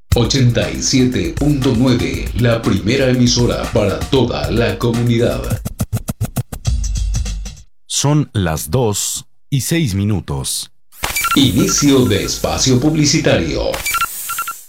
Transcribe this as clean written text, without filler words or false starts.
87.9, la primera emisora para toda la comunidad. Son las 2:06. Inicio de espacio publicitario.